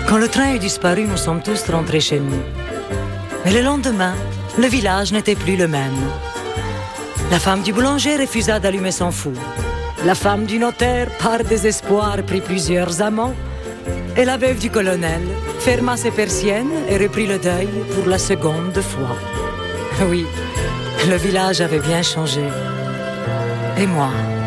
Quand le train est disparu, nous sommes tous rentrés chez nous. Mais le lendemain, le village n'était plus le même. La femme du boulanger refusa d'allumer son four. La femme du notaire, par désespoir, prit plusieurs amants. Et la veuve du colonel ferma ses persiennes et reprit le deuil pour la seconde fois. Oui, le village avait bien changé. Et moi